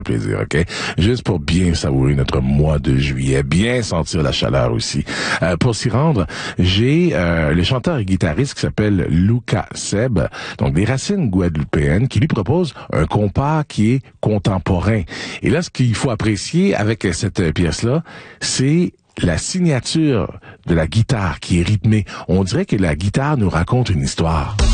plaisir, OK? Juste pour bien savourer notre mois de juillet, bien sentir la chaleur aussi. Pour s'y rendre, j'ai le chanteur et guitariste qui s'appelle Luca Seb, donc des racines guadeloupéennes, qui lui propose un compas qui est contemporain. Et là, ce qu'il faut apprécier avec cette pièce-là, c'est la signature de la guitare qui est rythmée. On dirait que la guitare nous raconte une histoire.